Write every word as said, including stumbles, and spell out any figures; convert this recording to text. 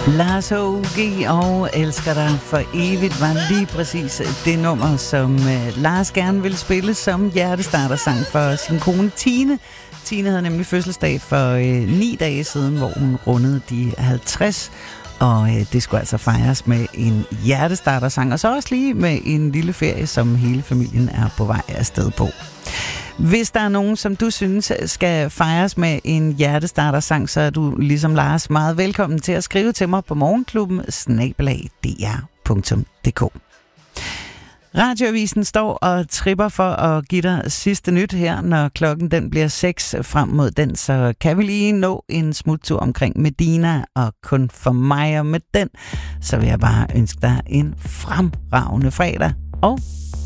Lars O G og Elsker dig for evigt var lige præcis det nummer, som uh, Lars gerne ville spille som hjertestartersang for sin kone Tine. Tine havde nemlig fødselsdag for uh, ni dage siden, hvor hun rundede de halvtreds, og uh, det skulle altså fejres med en hjertestartersang, og så også lige med en lille ferie, som hele familien er på vej afsted på. Hvis der er nogen, som du synes skal fejres med en hjertestartersang, så er du ligesom Lars meget velkommen til at skrive til mig på morgenklubben snabel-a d r punktum d k. Radioavisen står og tripper for at give dig sidste nyt her, når klokken den bliver seks frem mod den, så kan vi lige nå en smuttur omkring Medina, og kun for mig og med den, så vil jeg bare ønske dig en fremragende fredag og